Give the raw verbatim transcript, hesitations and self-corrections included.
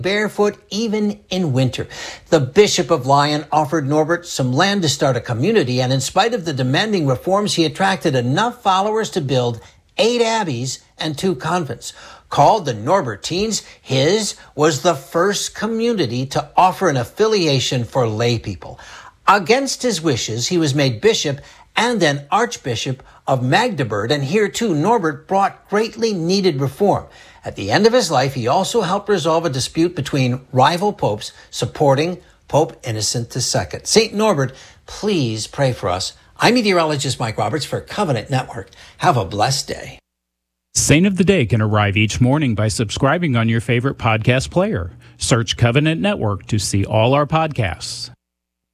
barefoot even in winter. The Bishop of Lyon offered Norbert some land to start a community, and in spite of the demanding reforms, he attracted enough followers to build eight abbeys and two convents. Called the Norbertines, his was the first community to offer an affiliation for lay people. Against his wishes, he was made bishop and then Archbishop of Magdeburg, and here too Norbert brought greatly needed reform. At the end of his life, he also helped resolve a dispute between rival popes supporting Pope Innocent the Second. Saint Norbert, please pray for us. I'm meteorologist Mike Roberts for Covenant Network. Have a blessed day. Saint of the Day can arrive each morning by subscribing on your favorite podcast player. Search Covenant Network to see all our podcasts.